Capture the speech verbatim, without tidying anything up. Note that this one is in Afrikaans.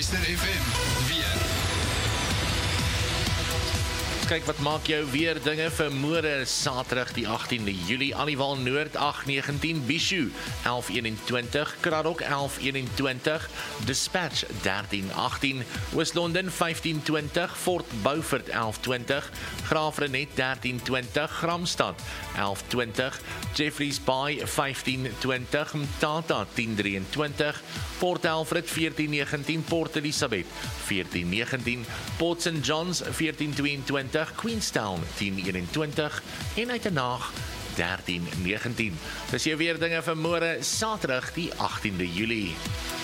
Luister F M, weer. Kyk wat maak jou weer dinge vir môre Saterdag die agtiende Julie. Aliwal Noord agt negentien, Bishu elf eenentwintig, Kraddock elf eenentwintig, Dispatch dertien agtien, Oos-London vyftien twintig, Fort Beaufort elf twintig, Graafrenet dertien twintig, Gramstad elf twintig, Jeffreys Bay vyftien twintig, Mthatha tien drieëntwintig, Port Alfred veertien negentien, Port Elizabeth veertien negentien, Port Saint John's veertien tweeëntwintig, Queenstown tien eenentwintig en Uitenhaag dertien negentien. Dis jou weer dinge vir môre Saterdag die agtiende Julie.